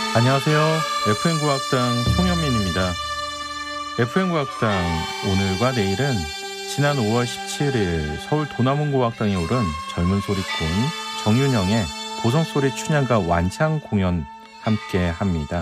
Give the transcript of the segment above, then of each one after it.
안녕하세요. FM국악당 송현민입니다. FM국악당 오늘과 내일은 지난 5월 17일 서울 도남원국악당에 오른 젊은 소리꾼 정윤영의 보성소리 춘향가 완창 공연 함께 합니다.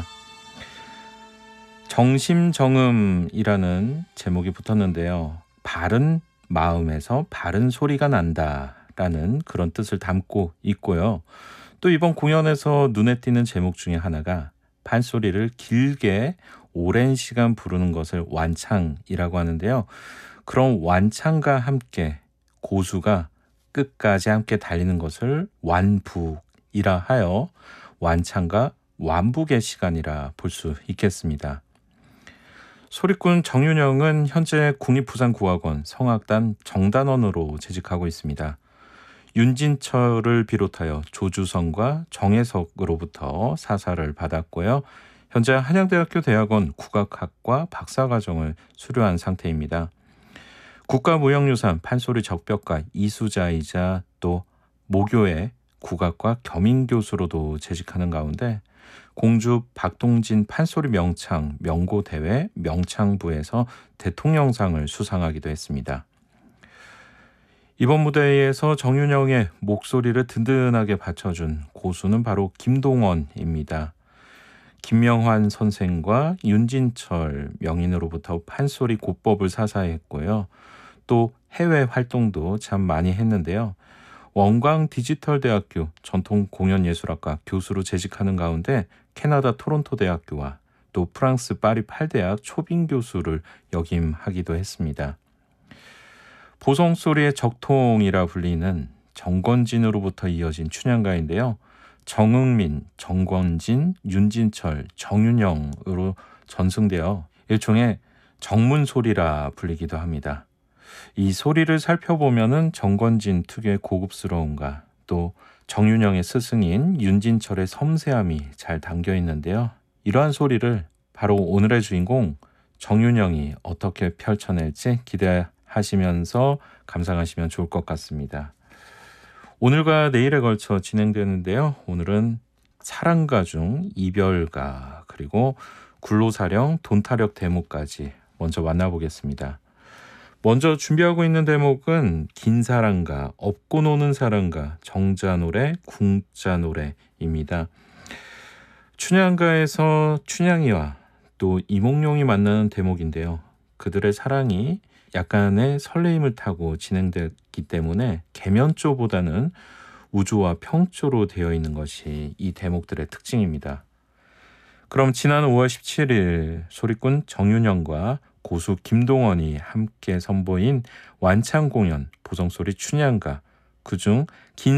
정심정음이라는 제목이 붙었는데요. 바른 마음에서 바른 소리가 난다라는 그런 뜻을 담고 있고요. 또 이번 공연에서 눈에 띄는 제목 중에 하나가 판소리를 길게 오랜 시간 부르는 것을 완창이라고 하는데요. 그런 완창과 함께 고수가 끝까지 함께 달리는 것을 완북이라 하여 완창과 완북의 시간이라 볼 수 있겠습니다. 소리꾼 정윤영은 현재 국립부산국악원 성악단 정단원으로 재직하고 있습니다. 윤진철을 비롯하여 조주성과 정혜석으로부터 사사를 받았고요. 현재 한양대학교 대학원 국악학과 박사과정을 수료한 상태입니다. 국가무형유산 판소리 적벽가 이수자이자 또 모교의 국악과 겸임교수로도 재직하는 가운데 공주 박동진 판소리 명창 명고대회 명창부에서 대통령상을 수상하기도 했습니다. 이번 무대에서 정윤영의 목소리를 든든하게 받쳐준 고수는 바로 김동원입니다. 김명환 선생과 윤진철 명인으로부터 판소리 고법을 사사했고요. 또 해외 활동도 참 많이 했는데요. 원광 디지털대학교 전통공연예술학과 교수로 재직하는 가운데 캐나다 토론토 대학교와 또 프랑스 파리 8대학 초빙 교수를 역임하기도 했습니다. 보성소리의 적통이라 불리는 정권진으로부터 이어진 춘향가인데요. 정응민, 정권진, 윤진철, 정윤영으로 전승되어 일종의 정문소리라 불리기도 합니다. 이 소리를 살펴보면은 정권진 특유의 고급스러움과 또 정윤영의 스승인 윤진철의 섬세함이 잘 담겨 있는데요. 이러한 소리를 바로 오늘의 주인공 정윤영이 어떻게 펼쳐낼지 기대하시면서 감상하시면 좋을 것 같습니다. 오늘과 내일에 걸쳐 진행되는데요. 오늘은 사랑가 중 이별가 그리고 굴로사령 돈타력 대목까지 먼저 만나보겠습니다. 먼저 준비하고 있는 대목은 긴사랑가, 업고 노는 사랑가, 정자노래, 궁자노래입니다. 춘향가에서 춘향이와 또 이몽룡이 만나는 대목인데요. 그들의 사랑이 약간의 설레임을 타고 진행됐기 때문에 계면조보다는 우조와 평조로 되어 있는 것이 이 대목들의 특징입니다. 그럼 지난 5월 17일 소리꾼 정윤영과 고수 김동원이 함께 선보인 완창 공연 보성소리 춘향가 그중 긴